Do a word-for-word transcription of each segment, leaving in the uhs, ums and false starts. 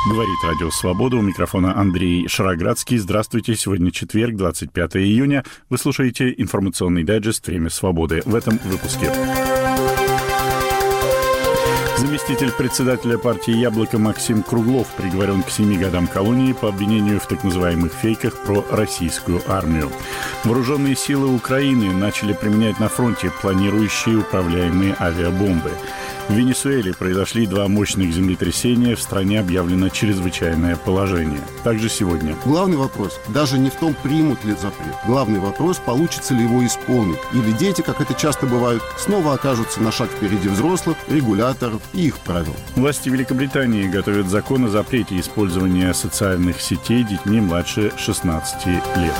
Говорит Радио Свобода. У микрофона Андрей Шароградский. Здравствуйте. Сегодня четверг, двадцать пятое июня. Вы слушаете информационный дайджест «Время свободы». В этом выпуске. Заместитель председателя партии «Яблоко» Максим Круглов приговорен к семи годам колонии по обвинению в так называемых фейках про российскую армию. Вооруженные силы Украины начали применять на фронте планирующие управляемые авиабомбы. В Венесуэле произошли два мощных землетрясения, в стране объявлено чрезвычайное положение. Также сегодня. Главный вопрос даже не в том, примут ли запрет. Главный вопрос, получится ли его исполнить. Или дети, как это часто бывает, снова окажутся на шаг впереди взрослых, регуляторов и их правил. Власти Великобритании готовят закон о запрете использования социальных сетей детьми младше шестнадцати лет.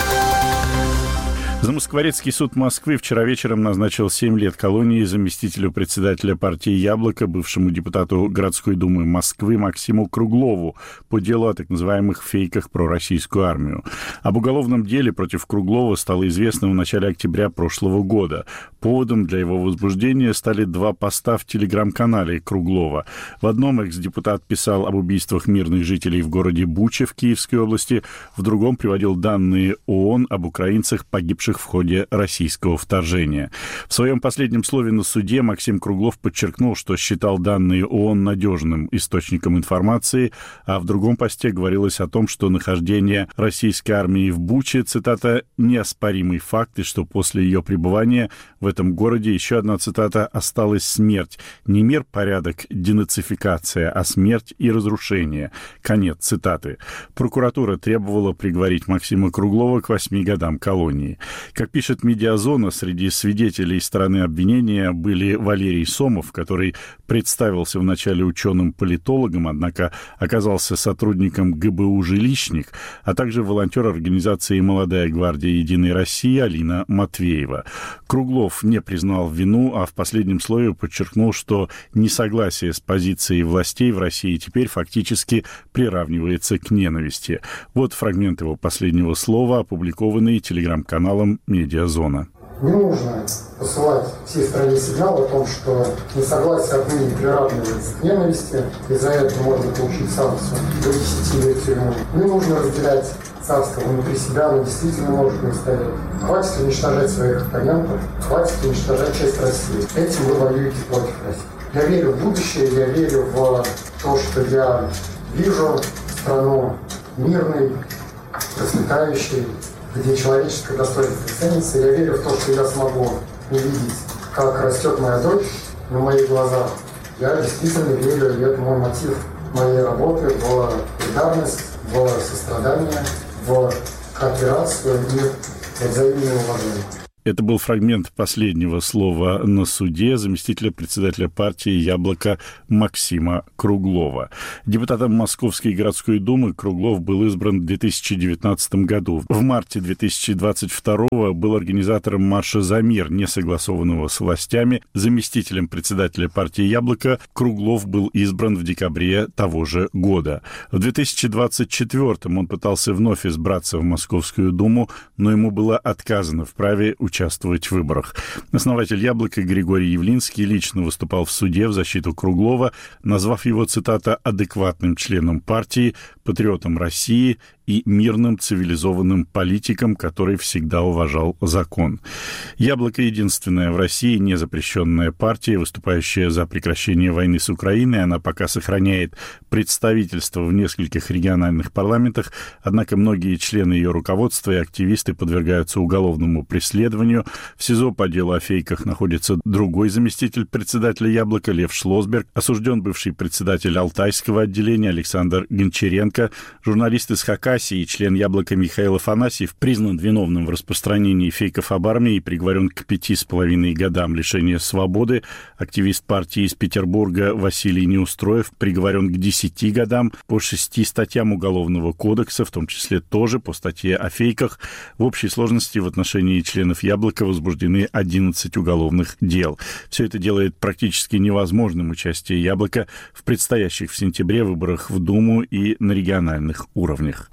Замоскворецкий суд Москвы вчера вечером назначил семь лет колонии заместителю председателя партии «Яблоко», бывшему депутату городской думы Москвы Максиму Круглову по делу о так называемых фейках про российскую армию. Об уголовном деле против Круглова стало известно в начале октября прошлого года. Поводом для его возбуждения стали два поста в телеграм-канале Круглова. В одном экс-депутат писал об убийствах мирных жителей в городе Буча в Киевской области, в другом приводил данные ООН об украинцах, погибших в ходе российского вторжения. В своем последнем слове на суде Максим Круглов подчеркнул, что считал данные ООН надежным источником информации, а в другом посте говорилось о том, что нахождение российской армии в Буче, цитата, «неоспоримый факт», и что после ее пребывания в этом городе, еще одна цитата, «осталась смерть. Не мир, порядок, денацификация, а смерть и разрушение». Конец цитаты. Прокуратура требовала приговорить Максима Круглова к восьми годам колонии. Как пишет «Медиазона», среди свидетелей стороны обвинения были Валерий Сомов, который представился вначале ученым-политологом, однако оказался сотрудником ГБУ «Жилищник», а также волонтер организации «Молодая гвардия Единой России» Алина Матвеева. Круглов не признал вину, а в последнем слове подчеркнул, что несогласие с позицией властей в России теперь фактически приравнивается к ненависти. Вот фрагмент его последнего слова, опубликованный телеграм-каналом «Медиазона». Не нужно посылать всей стране сигнал о том, что несогласие отныне приравнивается к ненависти, и за это можно получить санкцию до десяти лет тюрьмы. Не нужно разделять царство внутри себя, оно действительно может не стоять. Хватит уничтожать своих оппонентов, хватит уничтожать часть России. Этим вы воюете против России. Я верю в будущее, я верю в то, что я вижу страну мирной, процветающей, где человеческое достоинство ценится. Я верю в то, что я смогу увидеть, как растет моя дочь на моих глазах. Я действительно верю, и это мой мотив моей работы, в солидарность, в сострадание, в кооперацию и в взаимное уважение. Это был фрагмент последнего слова на суде заместителя председателя партии «Яблоко» Максима Круглова. Депутатом Московской городской думы Круглов был избран в две тысячи девятнадцатом году. В марте две тысячи двадцать второго был организатором марша «За мир», не согласованного с властями. Заместителем председателя партии «Яблоко» Круглов был избран в декабре того же года. В две тысячи двадцать четвёртом он пытался вновь избраться в Московскую думу, но ему было отказано в праве участвовать в выборах. Основатель «Яблока» Григорий Явлинский лично выступал в суде в защиту Круглова, назвав его, цитата, «адекватным членом партии, патриотом России и мирным цивилизованным политиком, который всегда уважал закон». «Яблоко» — единственная в России незапрещенная партия, выступающая за прекращение войны с Украиной. Она пока сохраняет представительство в нескольких региональных парламентах, однако многие члены ее руководства и активисты подвергаются уголовному преследованию. В СИЗО по делу о фейках находится другой заместитель председателя «Яблока» Лев Шлосберг, осужден бывший председатель Алтайского отделения Александр Гончаренко, журналист из Хакасии и член «Яблока» Михаил Афанасьев признан виновным в распространении фейков об армии и приговорен к пяти с половиной годам лишения свободы. Активист партии из Петербурга Василий Неустроев приговорен к десяти годам по шести статьям Уголовного кодекса, в том числе тоже по статье о фейках. В общей сложности в отношении членов «Яблока» возбуждены одиннадцать уголовных дел. Все это делает практически невозможным участие «Яблока» в предстоящих в сентябре выборах в Думу и на региональных уровнях.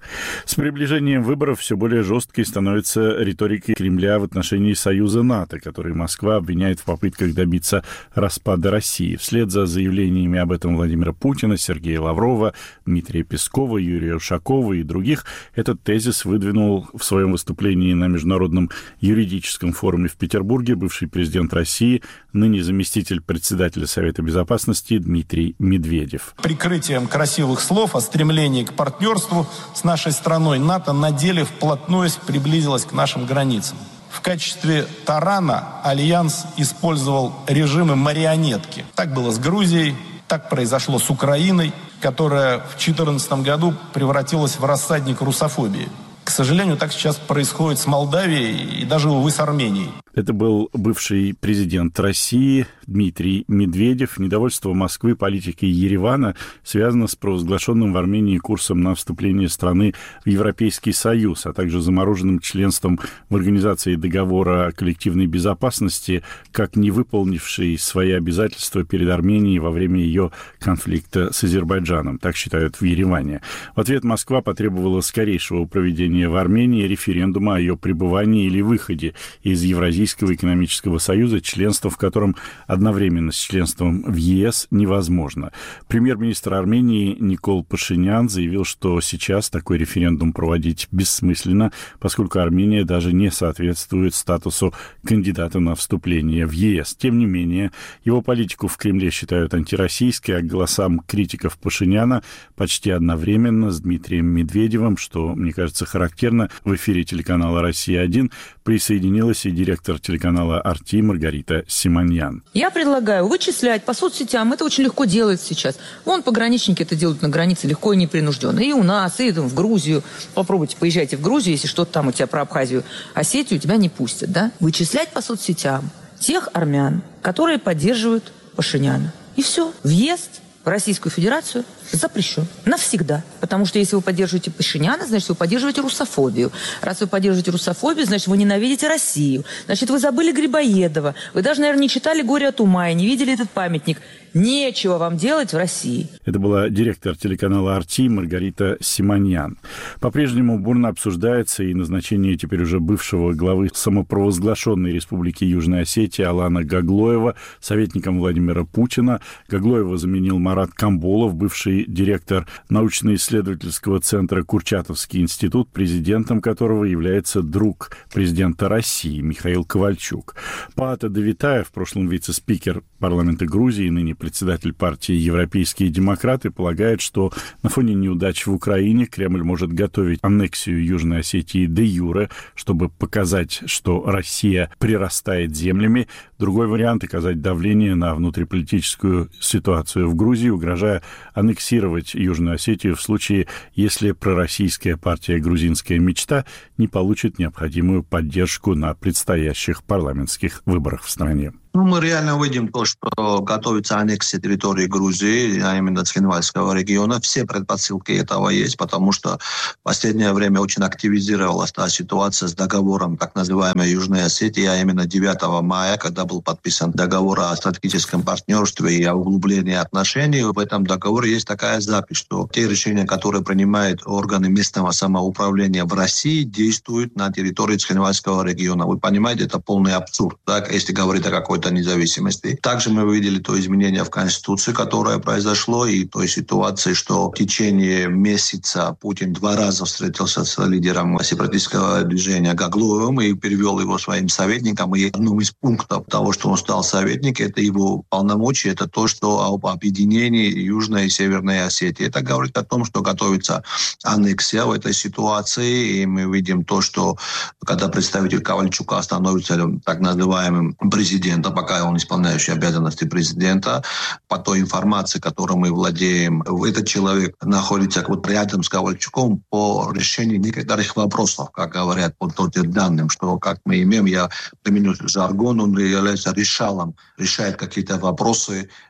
С приближением выборов все более жесткой становится риторика Кремля в отношении Союза НАТО, который Москва обвиняет в попытках добиться распада России. Вслед за заявлениями об этом Владимира Путина, Сергея Лаврова, Дмитрия Пескова, Юрия Ушакова и других, этот тезис выдвинул в своем выступлении на Международном юридическом форуме в Петербурге бывший президент России, ныне заместитель председателя Совета Безопасности Дмитрий Медведев. Прикрытием красивых слов о стремлении к партнерству с нашей страной НАТО на деле вплотную приблизилась к нашим границам. В качестве тарана Альянс использовал режимы марионетки. Так было с Грузией, так произошло с Украиной, которая в две тысячи четырнадцатом году превратилась в рассадник русофобии. К сожалению, так сейчас происходит с Молдавией и даже, увы, с Арменией. Это был бывший президент России Дмитрий Медведев. Недовольство Москвы политикой Еревана связано с провозглашенным в Армении курсом на вступление страны в Европейский Союз, а также замороженным членством в Организации договора о коллективной безопасности, как не выполнившей свои обязательства перед Арменией во время ее конфликта с Азербайджаном. Так считают в Ереване. В ответ Москва потребовала скорейшего проведения в Армении референдума о ее пребывании или выходе из Евразийского экономического союза, членство в котором одновременно с членством в ЕС невозможно. Премьер-министр Армении Никол Пашинян заявил, что сейчас такой референдум проводить бессмысленно, поскольку Армения даже не соответствует статусу кандидата на вступление в ЕС. Тем не менее, его политику в Кремле считают антироссийской, а к голосам критиков Пашиняна почти одновременно с Дмитрием Медведевым, что, мне кажется, характерно, в эфире телеканала «Россия-один» присоединилась и директор телеканала «Арти» Маргарита Симоньян. Я предлагаю вычислять по соцсетям. Это очень легко делается сейчас. Вон пограничники это делают на границе легко и непринужденно. И у нас, и там, в Грузию. Попробуйте, поезжайте в Грузию, если что-то там у тебя про Абхазию, Осетию, тебя не пустят, да? Вычислять по соцсетям тех армян, которые поддерживают Пашиняна. И все. Въезд в Российскую Федерацию запрещен. Навсегда. Потому что если вы поддерживаете Пашиняна, значит, вы поддерживаете русофобию. Раз вы поддерживаете русофобию, значит, вы ненавидите Россию. Значит, вы забыли Грибоедова. Вы даже, наверное, не читали «Горе от ума» и не видели этот памятник. Нечего вам делать в России. Это была директор телеканала «Арти» Маргарита Симоньян. По-прежнему бурно обсуждается и назначение теперь уже бывшего главы самопровозглашенной Республики Южная Осетия Алана Гаглоева советником Владимира Путина. Гаглоева заменил Марат Камболов, бывший директор научно-исследовательского центра Курчатовский институт, президентом которого является друг президента России Михаил Ковальчук. Паата Давитая, в прошлом вице-спикер парламента Грузии, ныне председатель партии «Европейские демократы», полагает, что на фоне неудач в Украине Кремль может готовить аннексию Южной Осетии де юре, чтобы показать, что Россия прирастает землями. Другой вариант — оказать давление на внутриполитическую ситуацию в Грузии, угрожая аннексировать Южную Осетию в случае, если пророссийская партия «Грузинская мечта» не получит необходимую поддержку на предстоящих парламентских выборах в стране. Ну, мы реально видим то, что готовится аннексия территории Грузии, а именно Цхинвальского региона. Все предпосылки этого есть, потому что в последнее время очень активизировалась та ситуация с договором так называемой Южной Осетии, а именно девятого мая, когда был подписан договор о стратегическом партнерстве и о углублении отношений. В этом договоре есть такая запись, что те решения, которые принимают органы местного самоуправления в России, действуют на территории Цхинвальского региона. Вы понимаете, это полный абсурд, так, если говорить о какой-то независимости. Также мы видели то изменение в Конституции, которое произошло, и той ситуации, что в течение месяца Путин два раза встретился с лидером сепаратистского движения Гаглоевым и перевел его своим советникам. И одним из пунктов того, что он стал советником, это его полномочия, это то, что об объединении Южной и Северной Осетии. Это говорит о том, что готовится аннексия в этой ситуации, и мы видим то, что когда представитель Ковальчука становится так называемым президентом, пока он исполняющий обязанности президента, по той информации, которой мы владеем, этот человек находится вот рядом с Ковальчуком по решению некоторых вопросов, как говорят по тем данным, что, как мы имеем, я применю жаргон, он является решалом, решает какие-то вопросы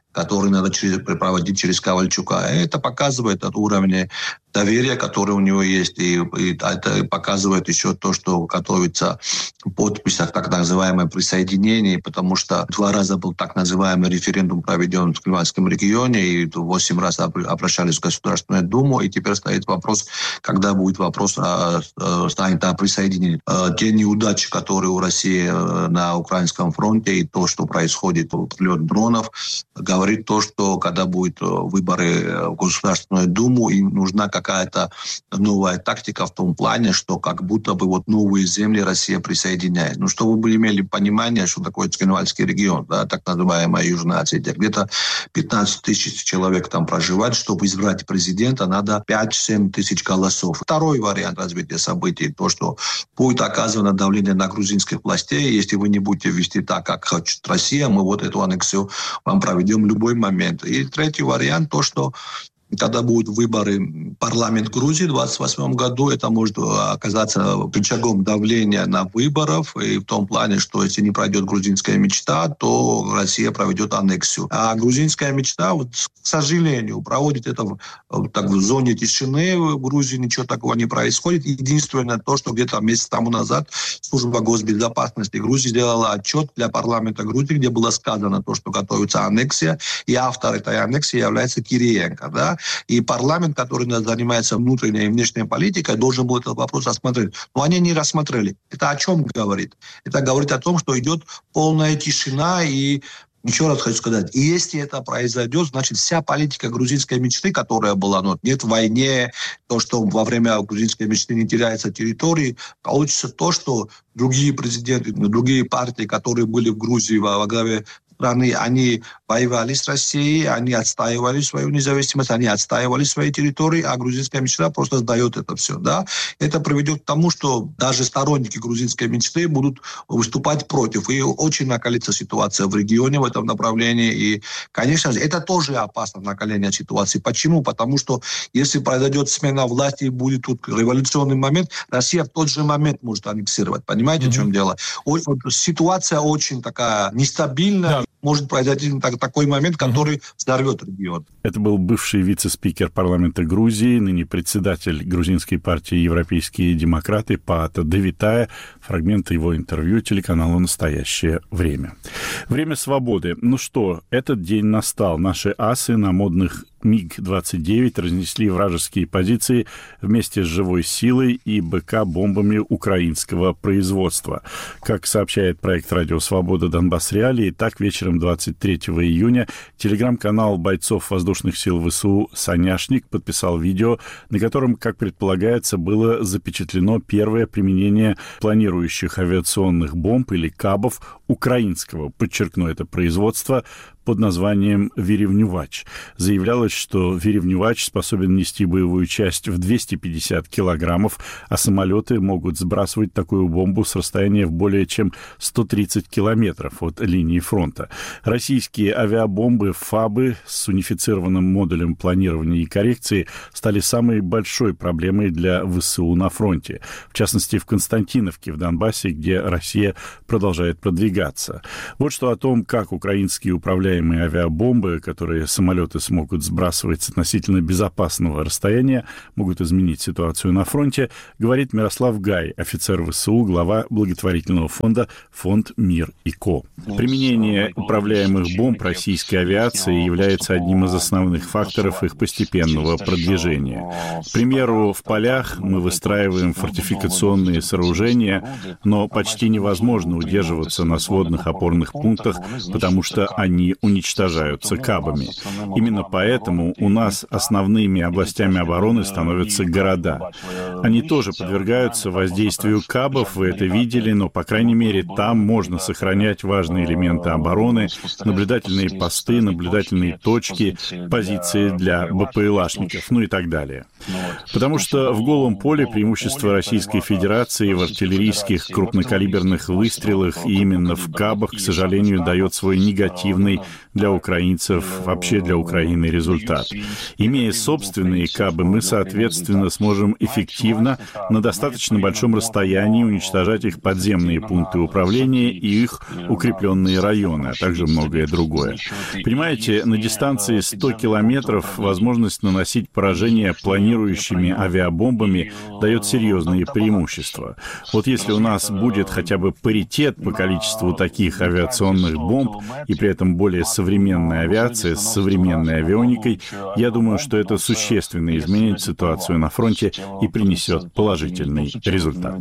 который надо через, проводить через Ковальчука. Это показывает от уровня доверия, которое у него есть, и, и это показывает еще то, что готовится подпись о так называемом присоединении, потому что два раза был так называемый референдум проведен в Климатском регионе, и восемь раз обращались в Государственную Думу, и теперь стоит вопрос, когда будет вопрос о, о, станет о присоединении. Те неудачи, которые у России на украинском фронте, и то, что происходит, прилет дронов, говорит то, что когда будут выборы в Государственную Думу, им нужна какая-то новая тактика в том плане, что как будто бы вот новые земли Россия присоединяет. Ну, чтобы вы имели понимание, что такое Цхинвальский регион, да, так называемая Южная Осетия. Где-то пятнадцать тысяч человек там проживает. Чтобы избрать президента, надо пять-семь тысяч голосов. Второй вариант развития событий, то, что будет оказано давление на грузинских властей. Если вы не будете вести так, как хочет Россия, мы вот эту аннексию вам проведем в любой момент. И третий вариант, то, что когда будут выборы в парламент Грузии в двадцать восьмом году, это может оказаться рычагом давления на выборов, и в том плане, что если не пройдет грузинская мечта, то Россия проведет аннексию. А грузинская мечта, вот, к сожалению, проводит это в, так, в зоне тишины, в Грузии ничего такого не происходит. Единственное то, что где-то месяц тому назад служба госбезопасности Грузии сделала отчет для парламента Грузии, где было сказано то, что готовится аннексия, и автор этой аннексии является Кириенко, да. И парламент, который занимается внутренней и внешней политикой, должен был этот вопрос рассмотреть. Но они не рассмотрели. Это о чем говорит? Это говорит о том, что идет полная тишина. И еще раз хочу сказать, и если это произойдет, значит, вся политика грузинской мечты, которая была, ну, нет в войне, то, что во время грузинской мечты не теряется территории, получится то, что другие президенты, другие партии, которые были в Грузии во главе страны, они воевали с Россией, они отстаивали свою независимость, они отстаивали свои территории, а грузинская мечта просто сдает это все. Да? Это приведет к тому, что даже сторонники грузинской мечты будут выступать против. И очень накалится ситуация в регионе в этом направлении. И, конечно же, это тоже опасно, накаление ситуации. Почему? Потому что если произойдет смена власти и будет тут революционный момент, Россия в тот же момент может аннексировать. Понимаете, mm-hmm. в чем дело? О, ситуация очень такая нестабильная. Да. Может произойти такой момент, который взорвет регион. Это был бывший вице-спикер парламента Грузии, ныне председатель грузинской партии «Европейские демократы» Паата Девитая. Фрагменты его интервью телеканалу «Настоящее время». Время свободы. Ну что, этот день настал. Наши асы на модных миг двадцать девять разнесли вражеские позиции вместе с живой силой и БК-бомбами украинского производства. Как сообщает проект «Радио Свобода. Донбасс Реалии», так вечером двадцать третьего июня телеграм-канал бойцов воздушных сил ВСУ «Соняшник» подписал видео, на котором, как предполагается, было запечатлено первое применение планирующих авиационных бомб или кабов украинского, подчеркну это, производства под названием «Виревнювач». Заявлялось, что «Виревнювач» способен нести боевую часть в двести пятьдесят килограммов, а самолеты могут сбрасывать такую бомбу с расстояния в более чем сто тридцать километров от линии фронта. Российские авиабомбы «Фабы» с унифицированным модулем планирования и коррекции стали самой большой проблемой для ВСУ на фронте. В частности, в Константиновке, в Донбассе, где Россия продолжает продвигаться. Вот что о том, как украинские управляемые авиабомбы, которые самолеты смогут сбрасывать с относительно безопасного расстояния, могут изменить ситуацию на фронте, говорит Мирослав Гай, офицер ВСУ, глава благотворительного фонда «Фонд Мир и Ко». Применение управляемых бомб российской авиации является одним из основных факторов их постепенного продвижения. К примеру, в полях мы выстраиваем фортификационные сооружения, но почти невозможно удерживаться на сводных опорных пунктах, потому что они уничтожаются кабами. Именно поэтому у нас основными областями обороны становятся города. Они тоже подвергаются воздействию кабов, вы это видели, но, по крайней мере, там можно сохранять важные элементы обороны, наблюдательные посты, наблюдательные точки, позиции для БПЛАшников, ну и так далее. Потому что в голом поле преимущество Российской Федерации в артиллерийских крупнокалиберных выстрелах и именно в кабах, к сожалению, дает свой негативный для украинцев, вообще для Украины результат. Имея собственные кабы, мы, соответственно, сможем эффективно на достаточно большом расстоянии уничтожать их подземные пункты управления и их укрепленные районы, а также многое другое. Понимаете, на дистанции сто километров возможность наносить поражение планирующими авиабомбами дает серьезные преимущества. Вот если у нас будет хотя бы паритет по количеству таких авиационных бомб и при этом более современная авиация с современной авионикой, я думаю, что это существенно изменит ситуацию на фронте и принесет положительный результат.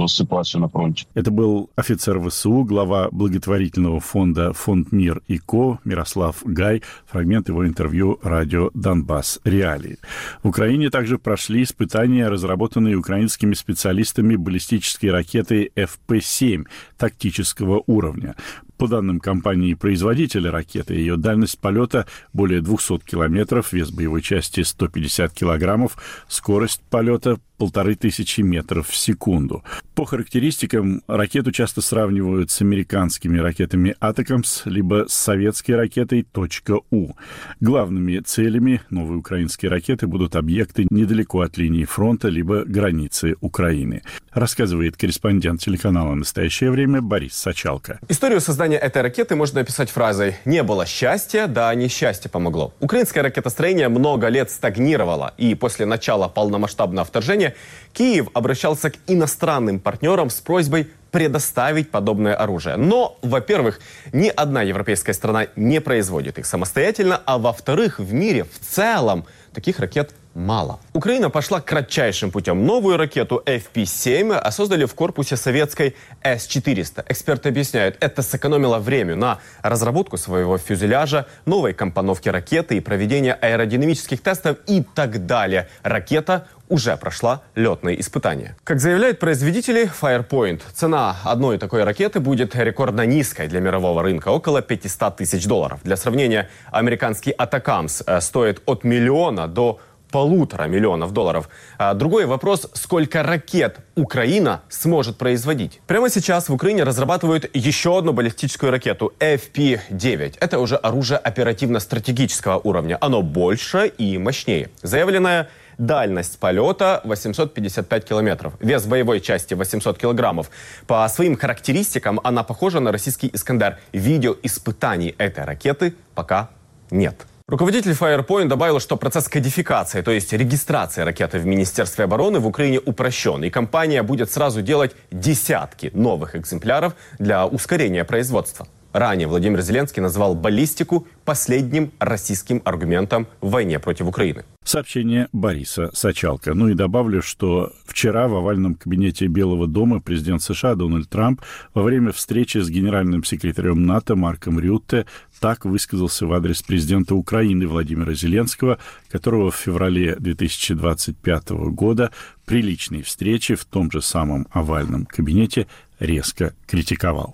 Это был офицер ВСУ, глава благотворительного фонда «Фонд Мир и Ко» Мирослав Гай, фрагмент его интервью радио «Донбасс Реалии». В Украине также прошли испытания, разработанные украинскими специалистами баллистической ракеты эф пэ семь тактического уровня. По данным компании-производителя ракеты, ее дальность полета более двухсот километров, вес боевой части сто пятьдесят килограммов, скорость полета полторы тысячи метров в секунду. По характеристикам ракету часто сравнивают с американскими ракетами «Атакамс», либо с советской ракетой «У». Главными целями новой украинской ракеты будут объекты недалеко от линии фронта, либо границы Украины. Рассказывает корреспондент телеканала «Настоящее время» Борис Сачалко. Историю создания этой ракеты можно описать фразой «Не было счастья, да несчастье помогло». Украинское ракетостроение много лет стагнировало, и после начала полномасштабного вторжения Киев обращался к иностранным партнерам с просьбой предоставить подобное оружие. Но, во-первых, ни одна европейская страна не производит их самостоятельно, а во-вторых, в мире в целом таких ракет мало. Украина пошла кратчайшим путем. Новую ракету эф пэ семь создали в корпусе советской эс четыреста. Эксперты объясняют, это сэкономило время на разработку своего фюзеляжа, новой компоновки ракеты и проведение аэродинамических тестов и так далее. Ракета уже прошла летные испытания. Как заявляют производители Firepoint, цена одной такой ракеты будет рекордно низкой для мирового рынка, около пятьсот тысяч долларов. Для сравнения, американский Атакамс стоит от миллиона до полутора миллионов долларов. А другой вопрос, сколько ракет Украина сможет производить. Прямо сейчас в Украине разрабатывают еще одну баллистическую ракету эф пэ девять. Это уже оружие оперативно-стратегического уровня. Оно больше и мощнее. Заявленная дальность полета восемьсот пятьдесят пять километров. Вес боевой части восемьсот килограммов. По своим характеристикам она похожа на российский «Искандер». Видео испытаний этой ракеты пока нет. Руководитель Firepoint добавил, что процесс кодификации, то есть регистрации ракеты в Министерстве обороны в Украине упрощен, и компания будет сразу делать десятки новых экземпляров для ускорения производства. Ранее Владимир Зеленский назвал баллистику последним российским аргументом в войне против Украины. Сообщение Бориса Сачалко. Ну и добавлю, что вчера в овальном кабинете Белого дома президент США Дональд Трамп во время встречи с генеральным секретарем НАТО Марком Рютте так высказался в адрес президента Украины Владимира Зеленского, которого в феврале две тысячи двадцать пятого года при личной встрече в том же самом овальном кабинете резко критиковал.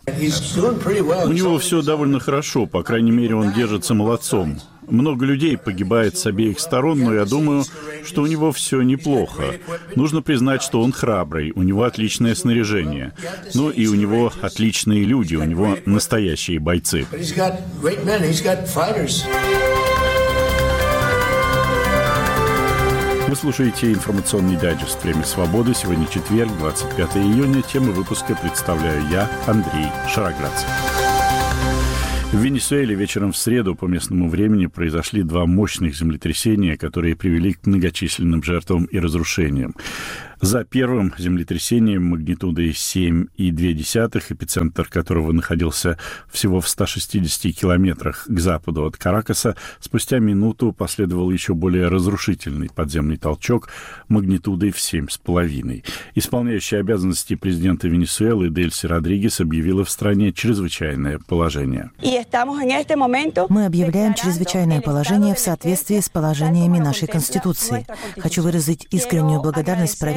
У него все довольно хорошо, по крайней мере, он держится молодцом. Много людей погибает с обеих сторон, но я думаю, что у него все неплохо. Нужно признать, что он храбрый, у него отличное снаряжение. Ну и у него отличные люди, у него настоящие бойцы. Вы слушаете информационный дайджест «Время свободы». Сегодня четверг, двадцать пятого июня. Тему выпуска представляю я, Андрей Шароградский. В Венесуэле вечером в среду по местному времени произошли два мощных землетрясения, которые привели к многочисленным жертвам и разрушениям. За первым землетрясением магнитудой семь и две десятых, эпицентр которого находился всего в ста шестидесяти километрах к западу от Каракаса, спустя минуту последовал еще более разрушительный подземный толчок магнитудой в семь с половиной. Исполняющая обязанности президента Венесуэлы Дельси Родригес объявила в стране чрезвычайное положение. Мы объявляем чрезвычайное положение в соответствии с положениями нашей Конституции. Хочу выразить искреннюю благодарность правительству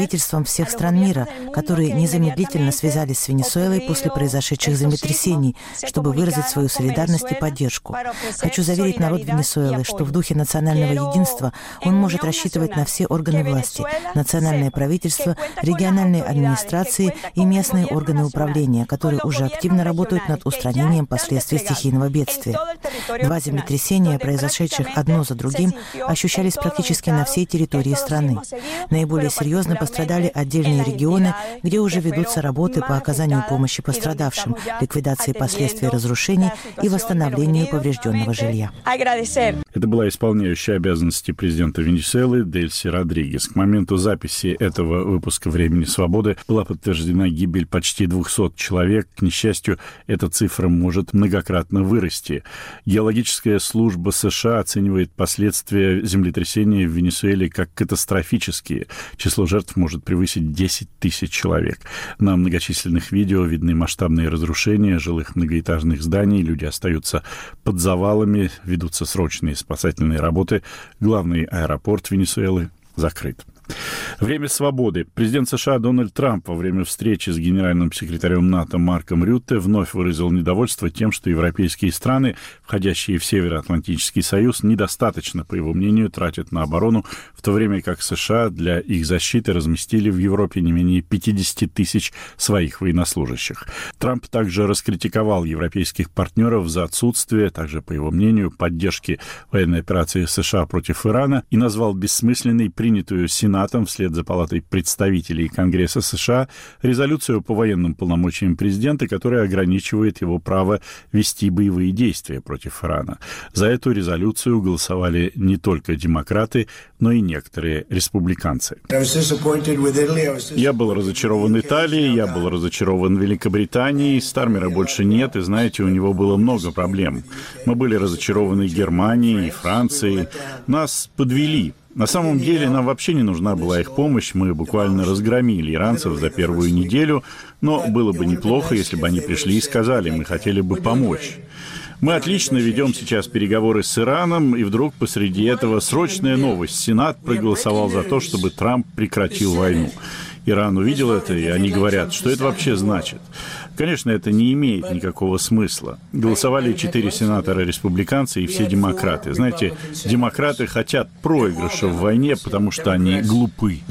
правительствам всех стран мира, которые незамедлительно связались с Венесуэлой после произошедших землетрясений, чтобы выразить свою солидарность и поддержку. Хочу заверить народ Венесуэлы, что в духе национального единства он может рассчитывать на все органы власти, национальное правительство, региональные администрации и местные органы управления, которые уже активно работают над устранением последствий стихийного бедствия. Два землетрясения, произошедших одно за другим, ощущались практически на всей территории страны. Наиболее серьезно пострадали отдельные регионы, где уже ведутся работы по оказанию помощи пострадавшим, ликвидации последствий разрушений и восстановлению поврежденного жилья. Это была исполняющая обязанности президента Венесуэлы Дельси Родригес. К моменту записи этого выпуска «Времени свободы» была подтверждена гибель почти двухсот человек. К несчастью, эта цифра может многократно вырасти. Геологическая служба США оценивает последствия землетрясения в Венесуэле как катастрофические. Число жертв может превысить десять тысяч человек. На многочисленных видео видны масштабные разрушения жилых многоэтажных зданий. Люди остаются под завалами, ведутся срочные спасательные работы. Главный аэропорт Венесуэлы закрыт. Время свободы. Президент США Дональд Трамп во время встречи с генеральным секретарем НАТО Марком Рютте вновь выразил недовольство тем, что европейские страны, входящие в Североатлантический союз, недостаточно, по его мнению, тратят на оборону, в то время как США для их защиты разместили в Европе не менее пятьдесят тысяч своих военнослужащих. Трамп также раскритиковал европейских партнеров за отсутствие, также, по его мнению, поддержки военной операции США против Ирана и назвал бессмысленной принятую Сенатом вслед за Палатой представителей Конгресса США резолюцию по военным полномочиям президента, которая ограничивает его право вести боевые действия против Ирана. За эту резолюцию голосовали не только демократы, но и некоторые республиканцы. Я был разочарован Италией, я был разочарован Великобританией, Стармера больше нет, и, знаете, у него было много проблем. Мы были разочарованы Германией и Францией. Нас подвели. На самом деле нам вообще не нужна была их помощь, мы буквально разгромили иранцев за первую неделю, но было бы неплохо, если бы они пришли и сказали, мы хотели бы помочь. Мы отлично ведем сейчас переговоры с Ираном, и вдруг посреди этого срочная новость. Сенат проголосовал за то, чтобы Трамп прекратил войну. Иран увидел это, и они говорят, что это вообще значит. Конечно, это не имеет никакого смысла. Голосовали четыре сенатора-республиканцы и все демократы. Знаете, демократы хотят проигрыша в войне, потому что они глупы.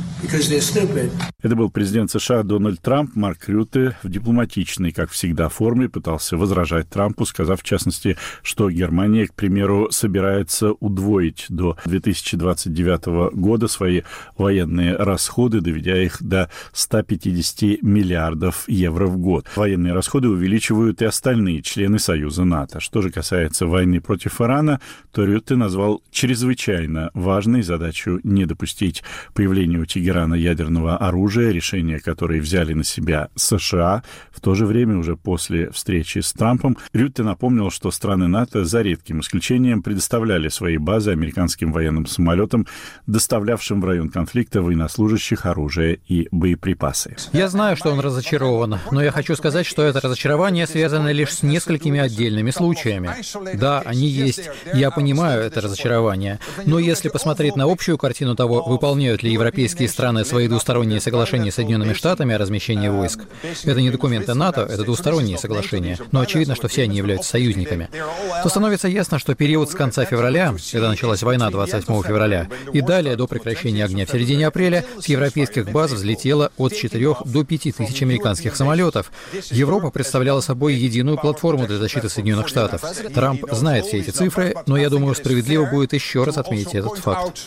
Это был президент США Дональд Трамп. Марк Рютте в дипломатичной, как всегда, форме пытался возражать Трампу, сказав, в частности, что Германия, к примеру, собирается удвоить до две тысячи двадцать девятого года свои военные расходы, доведя их до ста пятидесяти миллиардов евро в год. Военные расходы увеличивают и остальные члены Союза НАТО. Что же касается войны против Ирана, то Рютте назвал чрезвычайно важной задачу не допустить появления у Тегерана ядерного оружия, решение, которое взяли на себя США. В то же время, уже после встречи с Трампом, Рютте напомнил, что страны НАТО, за редким исключением, предоставляли свои базы американским военным самолетам, доставлявшим в район конфликта военнослужащих, оружие и боеприпасы. Я знаю, что он разочарован, но я хочу сказать, что это разочарование связано лишь с несколькими отдельными случаями. Да, они есть. Я понимаю это разочарование. Но если посмотреть на общую картину того, выполняют ли европейские страны свои двусторонние соглашения с Соединенными Штатами о размещении войск, это не документы НАТО, это двусторонние соглашения, но очевидно, что все они являются союзниками, то становится ясно, что период с конца февраля, когда началась война двадцать восьмого февраля, и далее до прекращения огня в середине апреля, с европейских баз взлетело от четырёх до пяти тысяч американских самолетов. Европа представляла собой единую платформу для защиты Соединенных Штатов. Трамп знает все эти цифры, но я думаю, справедливо будет еще раз отметить этот факт.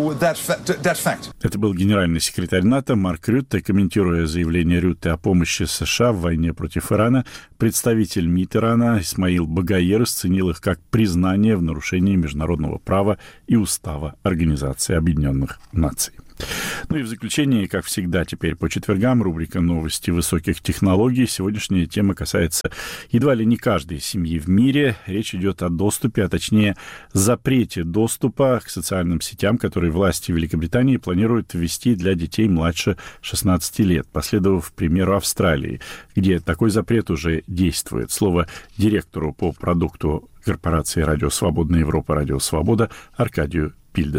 Это был генеральный секретарь НАТО Марк Рютте. Комментируя заявление Рютте о помощи США в войне против Ирана, представитель МИД Ирана Исмаил Багаер расценил их как признание в нарушении международного права и устава Организации Объединенных Наций. Ну и в заключение, как всегда, теперь по четвергам рубрика «Новости высоких технологий». Сегодняшняя тема касается едва ли не каждой семьи в мире. Речь идет о доступе, а точнее запрете доступа к социальным сетям, которые власти Великобритании планируют ввести для детей младше шестнадцати лет, последовав примеру Австралии, где такой запрет уже действует. Слово директору по продукту корпорации «Радио Свободная Европа», «Радио Свобода» Аркадию Пильдесу.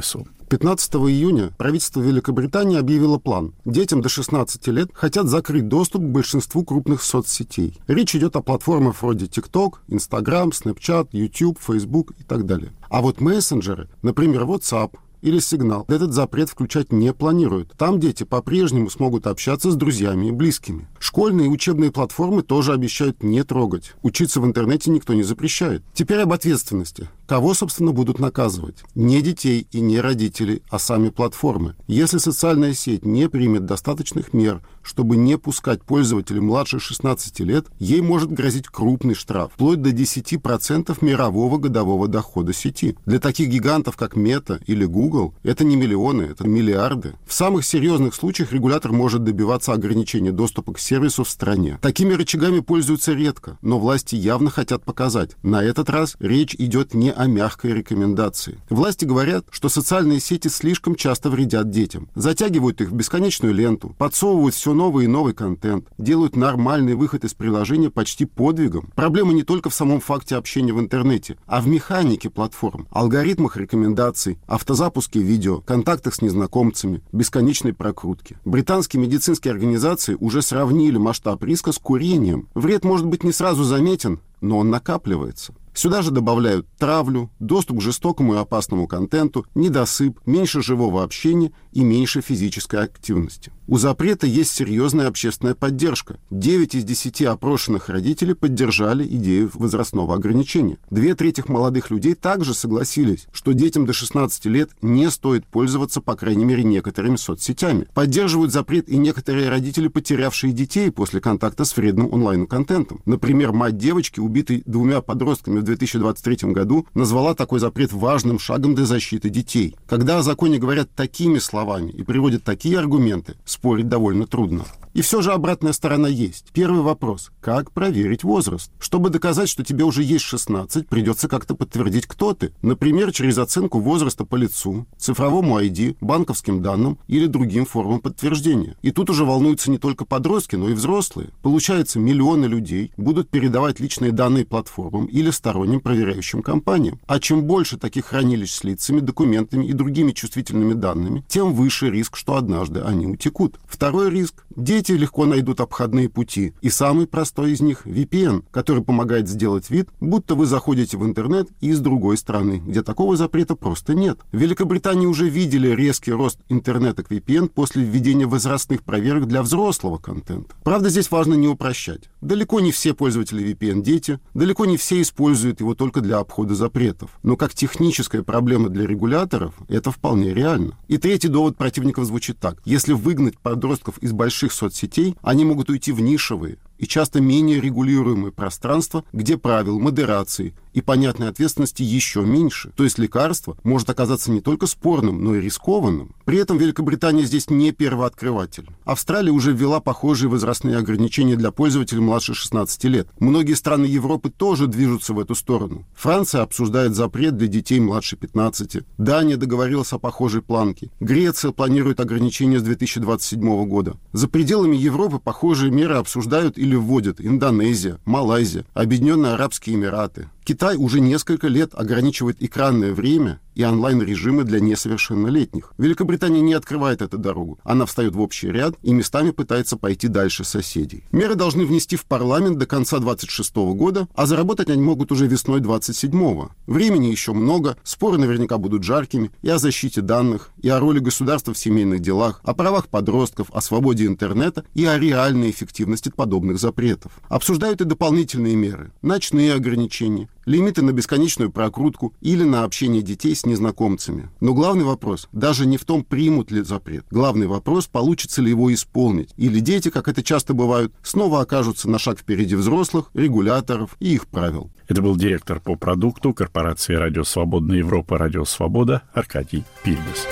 пятнадцатого июня правительство Великобритании объявило план. Детям до шестнадцати лет хотят закрыть доступ к большинству крупных соцсетей. Речь идет о платформах вроде TikTok, Instagram, Snapchat, YouTube, Facebook и так далее. А вот мессенджеры, например, WhatsApp или Signal, этот запрет включать не планируют. Там дети по-прежнему смогут общаться с друзьями и близкими. Школьные и учебные платформы тоже обещают не трогать. Учиться в интернете никто не запрещает. Теперь об ответственности. Кого, собственно, будут наказывать? Не детей и не родителей, а сами платформы. Если социальная сеть не примет достаточных мер, чтобы не пускать пользователей младше шестнадцати лет, ей может грозить крупный штраф, вплоть до десяти процентов мирового годового дохода сети. Для таких гигантов, как Мета или Google, это не миллионы, это миллиарды. В самых серьезных случаях регулятор может добиваться ограничения доступа к сервису в стране. Такими рычагами пользуются редко, но власти явно хотят показать. На этот раз речь идет не о мягкой рекомендации. Власти говорят, что социальные сети слишком часто вредят детям. Затягивают их в бесконечную ленту, подсовывают все новый и новый контент, делают нормальный выход из приложения почти подвигом. Проблема не только в самом факте общения в интернете, а в механике платформ, алгоритмах рекомендаций, автозапуске видео, контактах с незнакомцами, бесконечной прокрутке. Британские медицинские организации уже сравнили масштаб риска с курением. Вред может быть не сразу заметен, но он накапливается. Сюда же добавляют травлю, доступ к жестокому и опасному контенту, недосып, меньше живого общения и меньше физической активности. У запрета есть серьезная общественная поддержка. девять из десяти опрошенных родителей поддержали идею возрастного ограничения. Две трети молодых людей также согласились, что детям до шестнадцати лет не стоит пользоваться, по крайней мере, некоторыми соцсетями. Поддерживают запрет и некоторые родители, потерявшие детей после контакта с вредным онлайн-контентом. Например, мать девочки, убитой двумя подростками в две тысячи двадцать третьем году, назвала такой запрет важным шагом для защиты детей. Когда о законе говорят такими словами и приводят такие аргументы, спорить довольно трудно. И все же обратная сторона есть. Первый вопрос. Как проверить возраст? Чтобы доказать, что тебе уже есть шестнадцать, придется как-то подтвердить, кто ты. Например, через оценку возраста по лицу, цифровому ай ди, банковским данным или другим формам подтверждения. И тут уже волнуются не только подростки, но и взрослые. Получается, миллионы людей будут передавать личные данные платформам или сторонним проверяющим компаниям. А чем больше таких хранилищ с лицами, документами и другими чувствительными данными, тем выше риск, что однажды они утекут. Второй риск. Дети легко найдут обходные пути. И самый простой из них — ви пи эн, который помогает сделать вид, будто вы заходите в интернет из другой страны, где такого запрета просто нет. В Великобритании уже видели резкий рост интернета к ви пи эн после введения возрастных проверок для взрослого контента. Правда, здесь важно не упрощать. Далеко не все пользователи ви пи эн дети, далеко не все используют его только для обхода запретов. Но как техническая проблема для регуляторов, это вполне реально. И третий довод противников звучит так. Если выгнать подростков из больших соцсетей, они могут уйти в нишевые и часто менее регулируемые пространства, где правил, модерации и понятной ответственности еще меньше. То есть лекарство может оказаться не только спорным, но и рискованным. При этом Великобритания здесь не первооткрыватель. Австралия уже ввела похожие возрастные ограничения для пользователей младше шестнадцати лет. Многие страны Европы тоже движутся в эту сторону. Франция обсуждает запрет для детей младше пятнадцати. Дания договорилась о похожей планке. Греция планирует ограничения с две тысячи двадцать седьмого года. За пределами Европы похожие меры обсуждают или вводят Индонезия, Малайзия, Объединенные Арабские Эмираты. Китай уже несколько лет ограничивает экранное время и онлайн-режимы для несовершеннолетних. Великобритания не открывает эту дорогу. Она встает в общий ряд и местами пытается пойти дальше соседей. Меры должны внести в парламент до конца двадцать шестого года, а заработать они могут уже весной двадцать седьмого. Времени еще много, споры наверняка будут жаркими и о защите данных, и о роли государства в семейных делах, о правах подростков, о свободе интернета и о реальной эффективности подобных запретов. Обсуждают и дополнительные меры, ночные ограничения, лимиты на бесконечную прокрутку или на общение детей с незнакомцами. Но главный вопрос даже не в том, примут ли запрет. Главный вопрос, получится ли его исполнить. Или дети, как это часто бывает, снова окажутся на шаг впереди взрослых, регуляторов и их правил. Это был директор по продукту корпорации «Радио Свободная Европа» «Радио Свобода» Аркадий Пильдес.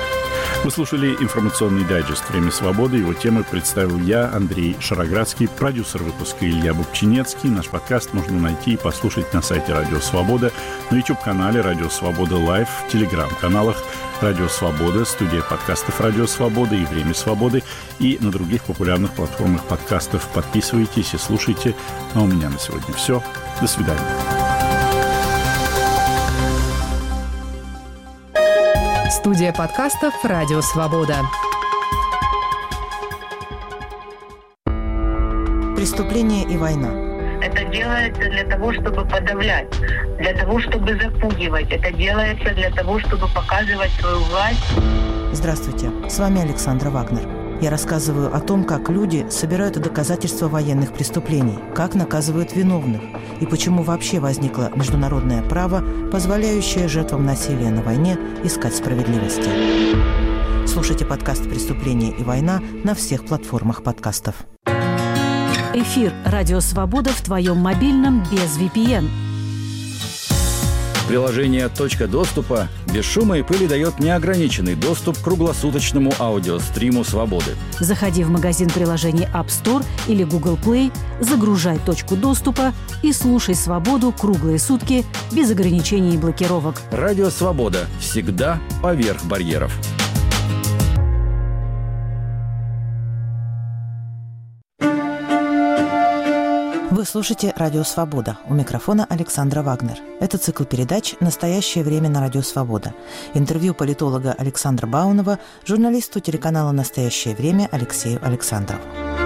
Вы слушали информационный дайджест «Время свободы». Его темы представил я, Андрей Шароградский, продюсер выпуска Илья Бубчинецкий. Наш подкаст можно найти и послушать на сайте «Радио Свобода», на YouTube-канале «Радио Свобода Лайв», в телеграм-каналах «Радио Свобода», студия подкастов «Радио Свобода» и «Время свободы» и на других популярных платформах подкастов. Подписывайтесь и слушайте. А у меня на сегодня все. До свидания. Студия подкастов «Радио Свобода». Преступление и война. Это делается для того, чтобы подавлять, для того, чтобы запугивать. Это делается для того, чтобы показывать свою власть. Здравствуйте, с вами Александра Вагнер. Я рассказываю о том, как люди собирают доказательства военных преступлений, как наказывают виновных и почему вообще возникло международное право, позволяющее жертвам насилия на войне искать справедливости. Слушайте подкаст «Преступление и война» на всех платформах подкастов. Эфир «Радио Свобода» в твоем мобильном без ви пи эн. Приложение «Точка доступа» без шума и пыли дает неограниченный доступ к круглосуточному аудиостриму «Свободы». Заходи в магазин приложений App Store или Google Play, загружай «Точку доступа» и слушай «Свободу» круглые сутки без ограничений и блокировок. Радио «Свобода» всегда поверх барьеров. Вы слушаете «Радио Свобода». У микрофона Александра Вагнер. Это цикл передач «Настоящее время» на Радио Свобода. Интервью политолога Александра Баунова журналисту телеканала «Настоящее время» Алексею Александрову.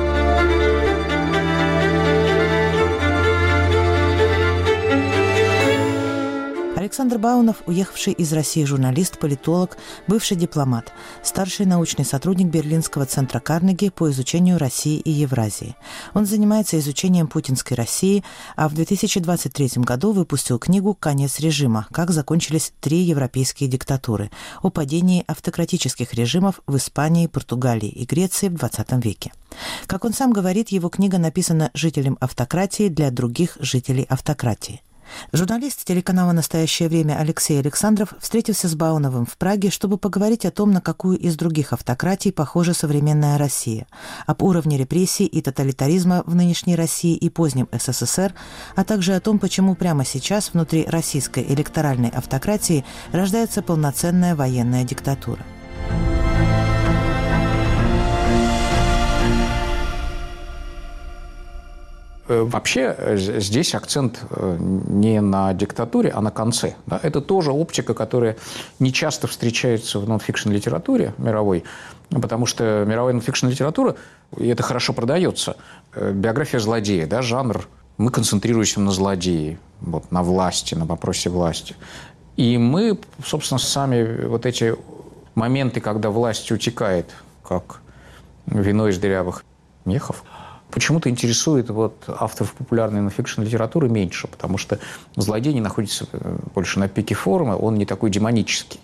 Александр Баунов, уехавший из России журналист, политолог, бывший дипломат, старший научный сотрудник Берлинского центра Карнеги по изучению России и Евразии. Он занимается изучением путинской России, а в две тысячи двадцать третьем году выпустил книгу «Конец режима. Как закончились три европейские диктатуры» о падении автократических режимов в Испании, Португалии и Греции в двадцатом веке. Как он сам говорит, его книга написана жителям автократии для других жителей автократии. Журналист телеканала «Настоящее время» Алексей Александров встретился с Бауновым в Праге, чтобы поговорить о том, на какую из других автократий похожа современная Россия, об уровне репрессий и тоталитаризма в нынешней России и позднем эс эс эс эр, а также о том, почему прямо сейчас внутри российской электоральной автократии рождается полноценная военная диктатура. Вообще здесь акцент не на диктатуре, а на конце. Да? Это тоже оптика, которая не часто встречается в нон-фикшн литературе мировой, потому что мировая нон-фикшн литература, и это хорошо продается, биография злодея, да, жанр, мы концентрируемся на злодее, вот, на власти, на вопросе власти. И мы, собственно, сами вот эти моменты, когда власть утекает, как вино из дырявых мехов, почему-то интересует вот авторов популярной нон-фикшн литературы меньше, потому что злодей не находится больше на пике формы, он не такой демонический.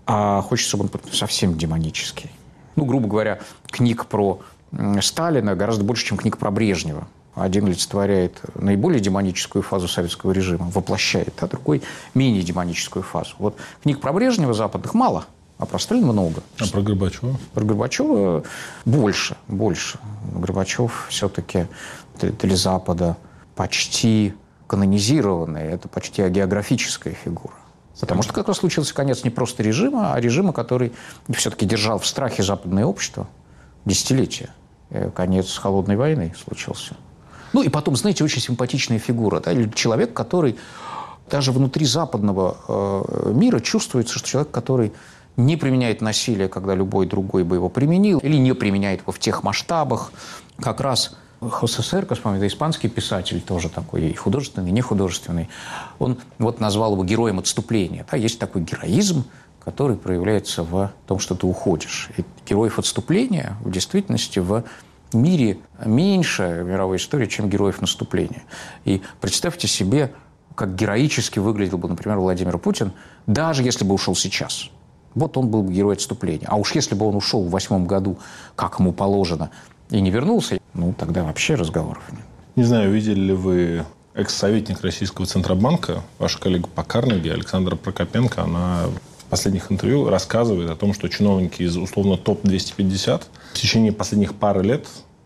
А хочется, чтобы он совсем демонический. Ну, грубо говоря, книг про Сталина гораздо больше, чем книг про Брежнева. Один олицетворяет наиболее демоническую фазу советского режима, воплощает, а другой менее демоническую фазу. Вот книг про Брежнева западных мало, а про Сталина много. А про Горбачева? Про Горбачева больше, больше. Горбачев все-таки для Запада почти канонизированный, это почти агеографическая фигура. Потому что как раз случился конец не просто режима, а режима, который все-таки держал в страхе западное общество десятилетия. Конец холодной войны случился. Ну и потом, знаете, очень симпатичная фигура. Да? Человек, который даже внутри западного э, мира чувствуется, что человек, который не применяет насилие, когда любой другой бы его применил, или не применяет его в тех масштабах. Как раз Хосе Серкас, это испанский писатель, тоже такой и художественный, и нехудожественный, он вот назвал его героем отступления. Да, есть такой героизм, который проявляется в том, что ты уходишь. И героев отступления в действительности в мире меньше в мировой истории, чем героев наступления. И представьте себе, как героически выглядел бы, например, Владимир Путин, даже если бы ушел сейчас. Вот он был бы герой отступления. А уж если бы он ушел в восьмом году, как ему положено, и не вернулся, ну, тогда вообще разговоров нет. Не знаю, видели ли вы экс-советник Российского Центробанка, ваша коллега по Карнеги, Александра Прокопенко, она в последних интервью рассказывает о том, что чиновники из, условно, топ двести пятьдесят в течение последних пары лет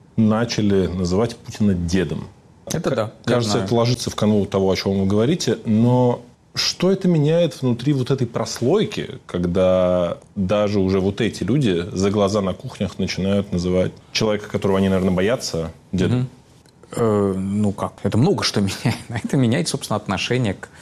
начали называть Путина дедом. Это да. Кажется, это ложится в канву того, о чем вы говорите, но что это меняет внутри вот этой прослойки, когда даже уже вот эти люди за глаза на кухнях начинают называть человека, которого они, наверное, боятся, дедом? Угу. Э, ну как, это много что меняет. Это меняет, собственно, отношение к